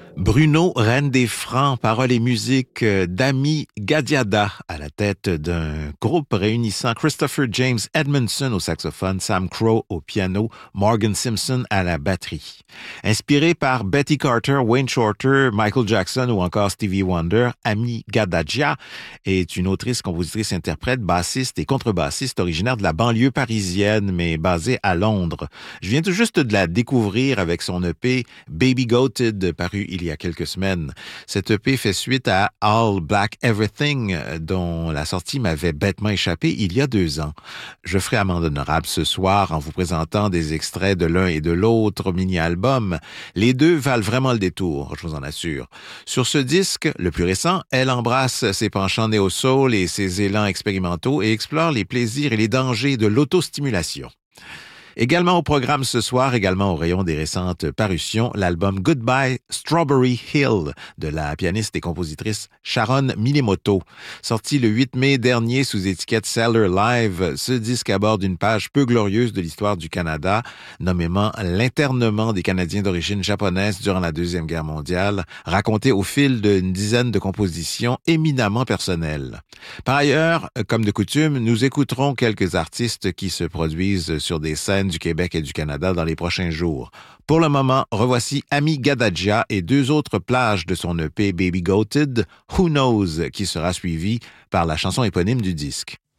Bruno, reine des francs, paroles et musique d'Amy Gadiada à la tête d'un groupe réunissant Christopher James Edmondson au saxophone, Sam Crowe au piano, Morgan Simpson à la batterie. Inspiré par Betty Carter, Wayne Shorter, Michael Jackson ou encore Stevie Wonder, Amy Gadadia est une autrice, compositrice, interprète, bassiste et contrebassiste originaire de la banlieue parisienne mais basée à Londres. Je viens tout juste de la découvrir avec son EP Baby Goated paru il y a quelques semaines. Cette EP fait suite à All Black Everything, dont la sortie m'avait bêtement échappé il y a 2 ans. Je ferai amende honorable ce soir en vous présentant des extraits de l'un et de l'autre mini-album. Les deux valent vraiment le détour, je vous en assure. Sur ce disque, le plus récent, elle embrasse ses penchants néo-soul et ses élans expérimentaux et explore les plaisirs et les dangers de l'autostimulation. Également au programme ce soir, également au rayon des récentes parutions, l'album Goodbye Strawberry Hill de la pianiste et compositrice Sharon Minemoto. Sorti le 8 mai dernier sous étiquette Cellar Live, ce disque aborde une page peu glorieuse de l'histoire du Canada, nommément l'internement des Canadiens d'origine japonaise durant la Deuxième Guerre mondiale, raconté au fil d'une dizaine de compositions éminemment personnelles. Par ailleurs, comme de coutume, nous écouterons quelques artistes qui se produisent sur des scènes du Québec et du Canada dans les prochains jours. Pour le moment, revoici Amy Gadadia et 2 autres plages de son EP Baby Goated, Who Knows, qui sera suivi par la chanson éponyme du disque.